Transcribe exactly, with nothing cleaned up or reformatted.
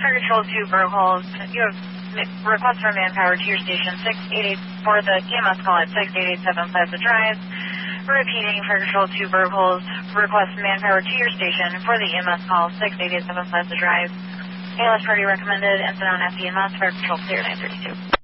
Fire Control two, Burgholz. You have request for manpower to your station six eight eight for the E M S call at six eight eight seven Plaza Drive. Repeating, Fire Control two, Burgholz. Request manpower to your station for the E M S call six eight eight seven Plaza Drive. A L S party recommended. Incident on F E M S. Fire Control clear nine thirty-two.